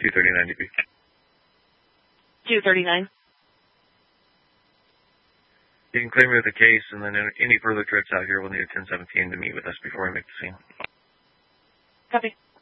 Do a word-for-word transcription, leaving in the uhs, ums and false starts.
two thirty-nine D P. two thirty-nine. You can clear me with the case, and then any further trips out here will need a ten seventeen to meet with us before we make the scene. Copy.